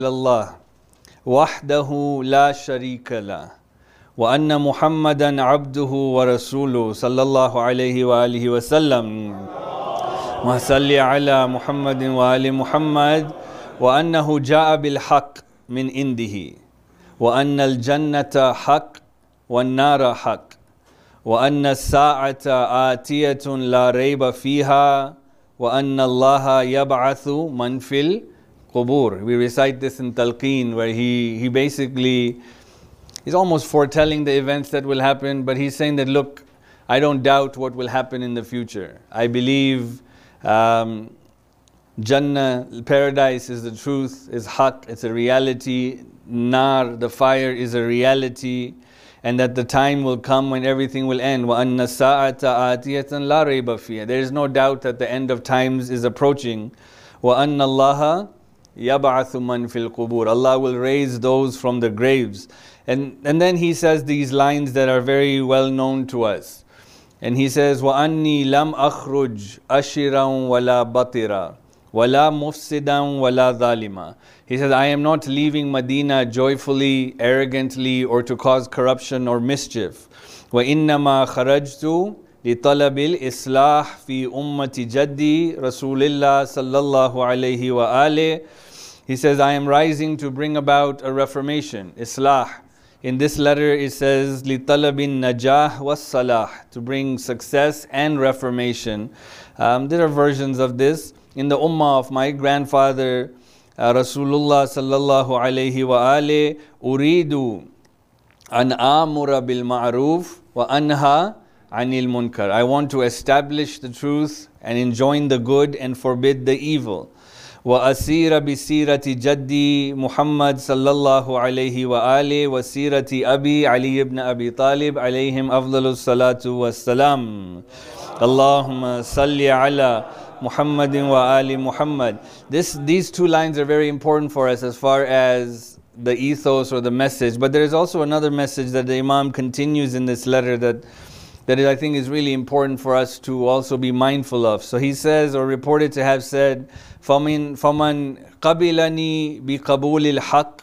Allah wahdahu la sharika lah wa anna Muhammadan abduhu wa rasuluhu sallallahu alayhi wa alihi wa sallam wa salli ala Muhammadin wa ali Muhammad wa annahu ja'a bil haqq min indihi wa anna al jannata haqq wa an-nara haqq wa anna as-sa'ata atiyatun la rayba fiha wa anna Allaha yab'athu man fil qubur. We recite this in Talqeen, where he basically, he's almost foretelling the events that will happen, but he's saying that, look, I don't doubt what will happen in the future. I believe Jannah, paradise is the truth, is haqq, it's a reality. Nar, the fire, is a reality. And that the time will come when everything will end. وَأَنَّ السَّاعَةَ آتِيَةً لَا رَيْبَ فِيهَا. There is no doubt that the end of times is approaching. وَأَنَّ اللَّهَ يَبْعَثُ مَنْ فِي الْقُبُورِ. Allah will raise those from the graves. And then he says these lines that are very well known to us. And he says, وَأَنِّي لَمْ أَخْرُجْ أَشِرًا وَلَا بَطِرًا وَلَا مُفْسِدًا وَلَا ظَالِمًا. He says, I am not leaving Medina joyfully, arrogantly, or to cause corruption or mischief. وَإِنَّمَا خَرَجْتُ لِطَلَبِ الْإِصْلَاحِ فِي أُمَّةِ جَدِّي رَسُولِ اللَّهِ صَلَّى اللَّهُ عَلَيْهِ وَآلِهِ. He says, I am rising to bring about a reformation, Islah. In this letter it says, لِطَلَبِ النَّجَاحِ وَالصَّلَاحِ, to bring success and reformation. There are versions of this. In the ummah of my grandfather, Rasulullah sallallahu alayhi wa alihi, uridu an amura bil ma'ruf wa anha anil munkar. I want to establish the truth and enjoin the good and forbid the evil. Wa asira bi sirati jaddi Muhammad sallallahu alayhi wa alihi wa sirati abi Ali ibn Abi Talib alayhim afdalus salatu was salam. Allahumma salli ala Muhammadin wa ali Muhammad. These two lines are very important for us as far as the ethos or the message. But there is also another message that the Imam continues in this letter that I think is really important for us to also be mindful of. So he says, or reported to have said, فَمَنْ قَبِلَنِي بِقَبُولِ الْحَقِّ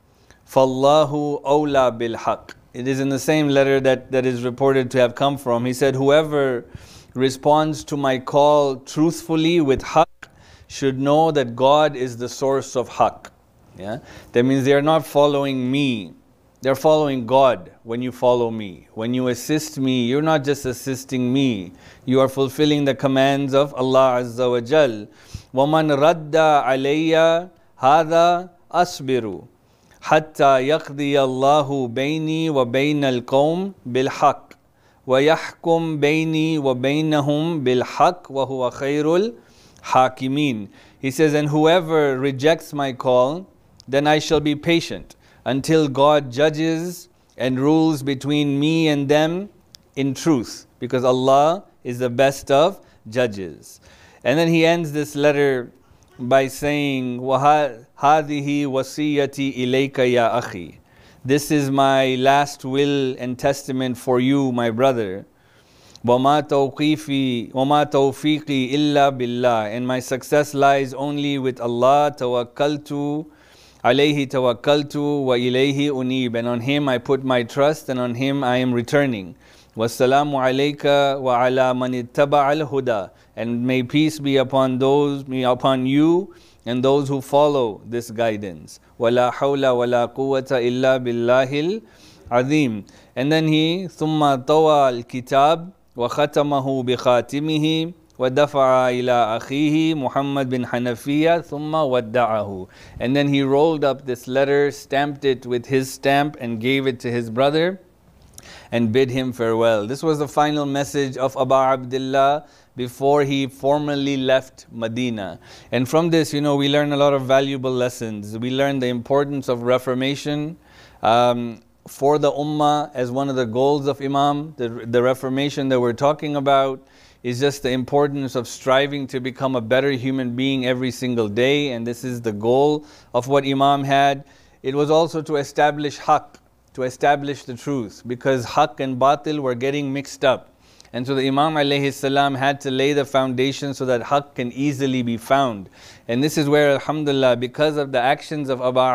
فَاللَّهُ أَوْلَى بِالْحَقِّ. It is in the same letter that is reported to have come from. He said, whoever responds to my call truthfully with haqq should know that God is the source of haqq. Yeah? That means they are not following me. They're following God when you follow me. When you assist me, you're not just assisting me. You are fulfilling the commands of Allah Azza wa Jal. وَمَنْ رَدَّ عَلَيَّ هَذَا أَصْبِرُ حَتَّى يَقْضِيَ اللَّهُ بَيْنِي وَبَيْنَ الْقَوْمِ بِالْحَقِّ وَيَحْكُمْ بَيْنِي وَبَيْنَهُمْ بِالْحَقِّ وَهُوَ خَيْرُ الْحَاكِمِينَ. He says, and whoever rejects my call, then I shall be patient until God judges and rules between me and them in truth, because Allah is the best of judges. And then he ends this letter by saying, وَهَذِهِ وَصِيَّتِي إِلَيْكَ يَا أَخِي. This is my last will and testament for you, my brother. وَمَا تَوْفِيقِي إِلَّا بِاللَّهِ. And my success lies only with Allah. تَوَكَّلْتُ عَلَيْهِ تَوَكَّلْتُ وَإِلَيْهِ أُنِيبُ. And on Him I put my trust, and on Him I am returning. وَالسَّلَامُ عَلَيْكَ وَعَلَى مَنِ اتَّبَعَ الْهُدَى. And may peace be upon you and those who follow this guidance. وَلَا حَوْلَ وَلَا قُوَّةَ إِلَّا بِاللَّهِ الْعَظِيمِ. And then he ثُمَّ طَوَى الْكِتَابِ وَخَتَمَهُ بِخَاتِمِهِ وَدَفَعَ إِلَىٰ أَخِيهِ مُحَمَّدْ بِنْ حَنَفِيَّةَ ثُمَّ وَدَّعَهُ. And then he rolled up this letter, stamped it with his stamp, and gave it to his brother and bid him farewell. This was the final message of Abu Abdullah before he formally left Medina. And from this, we learn a lot of valuable lessons. We learn the importance of reformation for the ummah as one of the goals of Imam. The reformation that we're talking about is just the importance of striving to become a better human being every single day. And this is the goal of what Imam had. It was also to establish haqq, to establish the truth, because haqq and batil were getting mixed up. And so the Imam alayhi salam had to lay the foundation so that haqq can easily be found. And this is where, alhamdulillah, because of the actions of Abu